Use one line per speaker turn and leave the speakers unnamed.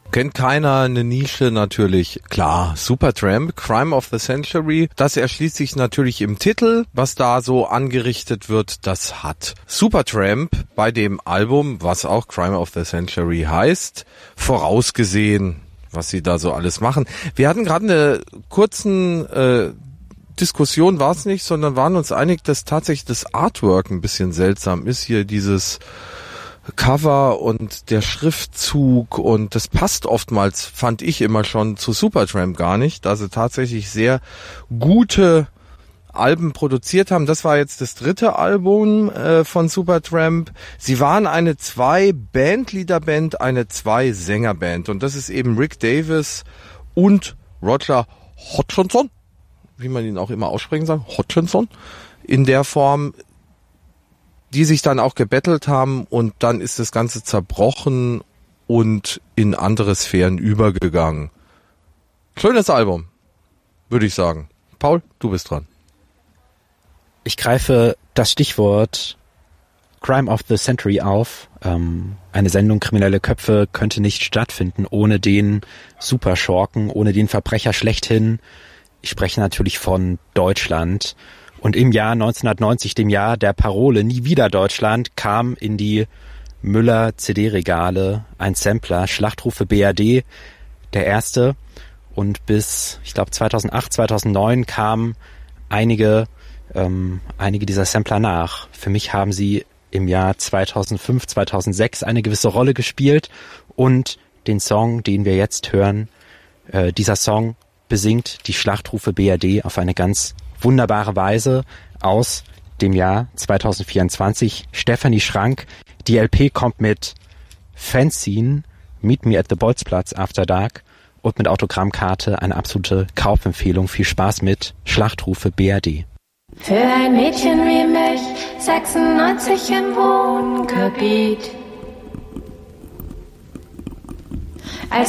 Kennt keiner, eine Nische natürlich. Klar, Supertramp, Crime of the Century, das erschließt sich natürlich im Titel. Was da so angerichtet wird, das hat Supertramp bei dem Album, was auch Crime of the Century heißt, vorausgesehen, was sie da so alles machen. Wir hatten gerade eine kurzen Diskussion, war es nicht, sondern waren uns einig, dass tatsächlich das Artwork ein bisschen seltsam ist. Hier dieses Cover und der Schriftzug, und das passt oftmals, fand ich immer schon, zu Supertramp gar nicht, da sie tatsächlich sehr gute Alben produziert haben. Das war jetzt das 3. Album von Supertramp. Sie waren eine 2-Bandleader-Band, eine 2-Sänger-Band, und das ist eben Rick Davies und Roger Hodgson, wie man ihn auch immer aussprechen soll, Hodgson, in der Form, die sich dann auch gebettelt haben, und dann ist das Ganze zerbrochen und in andere Sphären übergegangen. Schönes Album, würde ich sagen. Paul, du bist dran.
Ich greife das Stichwort Crime of the Century auf. Eine Sendung Kriminelle Köpfe könnte nicht stattfinden ohne den Superschurken, ohne den Verbrecher schlechthin. Ich spreche natürlich von Deutschland. Und im Jahr 1990, dem Jahr der Parole Nie wieder Deutschland, kam in die Müller-CD-Regale ein Sampler, Schlachtrufe BRD, der erste. Und bis, ich glaube, 2008, 2009 kamen einige dieser Sampler nach. Für mich haben sie im Jahr 2005, 2006 eine gewisse Rolle gespielt. Und den Song, den wir jetzt hören, dieser Song besingt die Schlachtrufe BRD auf eine ganz wunderbare Weise aus dem Jahr 2024. Stefanie Schrank. Die LP kommt mit Fanzine, Meet Me at the Bolzplatz After Dark und mit Autogrammkarte, eine absolute Kaufempfehlung. Viel Spaß mit Schlachtrufe BRD.
Für ein Mädchen wie mich, 96 im Wohngebiet,